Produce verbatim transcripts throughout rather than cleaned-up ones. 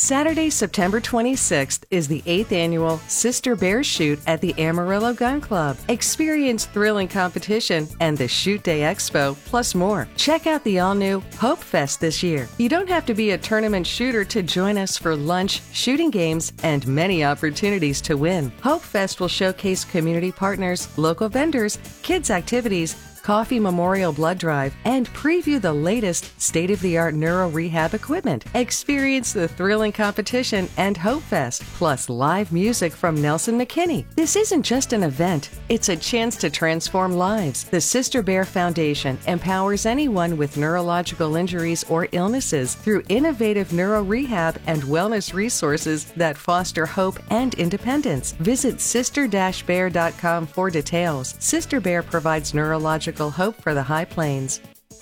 Saturday, September twenty-sixth is the eighth annual Sister Bear Shoot at the Amarillo Gun Club. Experience thrilling competition and the Shoot Day Expo, plus more. Check out the all-new Hope Fest this year. You don't have to be a tournament shooter to join us for lunch, shooting games, and many opportunities to win. Hope Fest will showcase community partners, local vendors, kids' activities, coffee memorial blood drive, and preview the latest state-of-the-art neuro rehab equipment. Experience the thrilling competition and Hope Fest, plus live music from Nelson McKinney. This isn't just an event, it's a chance to transform lives. The Sister Bear Foundation empowers anyone with neurological injuries or illnesses through innovative neuro rehab and wellness resources that foster hope and independence. Visit sister dash bear dot com for details. Sister Bear provides neurological hope for the High Plains.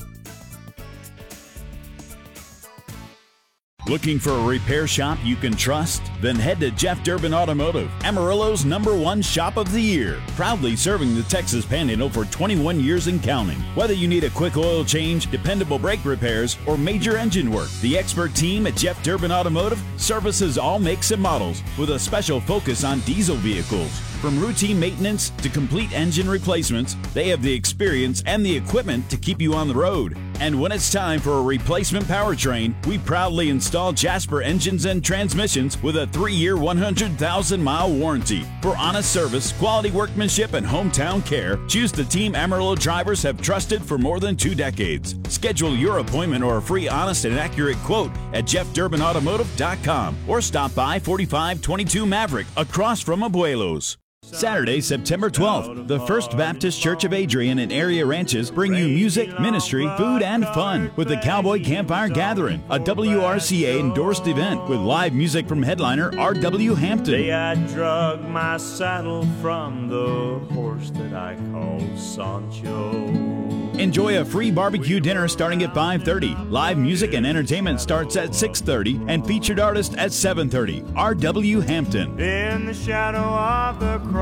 Looking for a repair shop you can trust? Then head to Jeff Durbin Automotive, Amarillo's number one shop of the year. Proudly serving the Texas Panhandle for twenty-one years and counting. Whether you need a quick oil change, dependable brake repairs, or major engine work, the expert team at Jeff Durbin Automotive services all makes and models with a special focus on diesel vehicles. From routine maintenance to complete engine replacements, they have the experience and the equipment to keep you on the road. And when it's time for a replacement powertrain, we proudly install Jasper engines and transmissions with a three-year, one hundred thousand mile warranty. For honest service, quality workmanship, and hometown care, choose the team Amarillo drivers have trusted for more than two decades. Schedule your appointment or a free, honest, and accurate quote at jeff durbin automotive dot com or stop by forty-five twenty-two Maverick across from Abuelos. Saturday, September twelfth, the First Baptist Church of Adrian and area ranches bring you music, ministry, food, and fun with the Cowboy Campfire Gathering, a W R C A-endorsed event with live music from headliner R W Hampton. Day I drug my saddle from the horse that I called Sancho. Enjoy a free barbecue dinner starting at five thirty. Live music and entertainment starts at six thirty and featured artist at seven thirty. R W Hampton. In the shadow of the cross.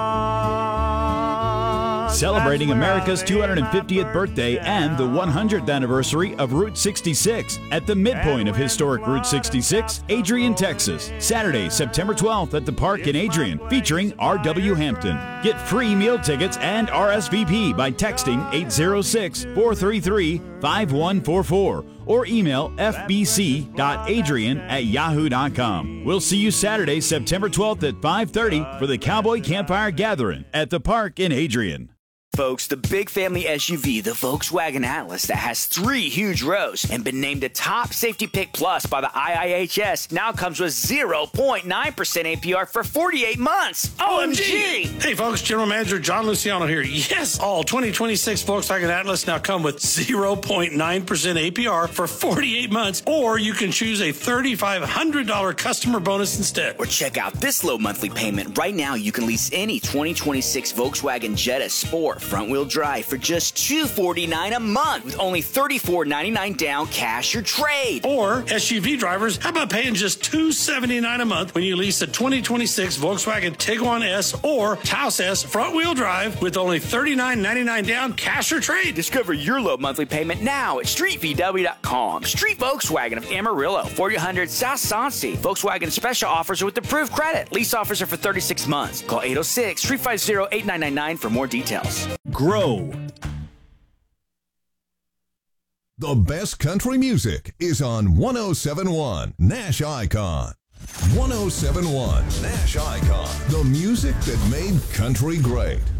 Celebrating America's two hundred fiftieth birthday and the one hundredth anniversary of Route sixty-six at the midpoint of historic Route sixty-six, Adrian, Texas. Saturday, September twelfth at the Park in Adrian, featuring R W Hampton. Get free meal tickets and R S V P by texting eight zero six, four three three, five one four four or email f b c dot adrian at yahoo dot com. We'll see you Saturday, September twelfth at five thirty for the Cowboy Campfire Gathering at the Park in Adrian. Folks, the big family S U V, the Volkswagen Atlas, that has three huge rows and been named a top safety pick plus by the I I H S, now comes with zero point nine percent A P R for forty-eight months. O M G! Hey folks, General Manager John Luciano here. Yes, all twenty twenty-six Volkswagen Atlas now come with zero point nine percent A P R for forty-eight months, or you can choose a three thousand five hundred dollars customer bonus instead. Or check out this low monthly payment. Right now, you can lease any twenty twenty-six Volkswagen Jetta Sport front-wheel drive for just two hundred forty-nine dollars a month with only thirty-four ninety-nine down, cash or trade. Or S U V drivers, how about paying just two hundred seventy-nine dollars a month when you lease a twenty twenty-six Volkswagen Tiguan S or Taos S front-wheel drive with only thirty-nine ninety-nine down, cash or trade. Discover your low monthly payment now at street v w dot com. Street Volkswagen of Amarillo, forty hundred South Sonsi. Volkswagen special offers are with approved credit. Lease offers are for thirty-six months. Call eight oh six, three five zero, eight nine nine nine for more details. Grow. The best country music is on one oh seven point one Nash Icon. one oh seven point one Nash Icon. The music that made country great.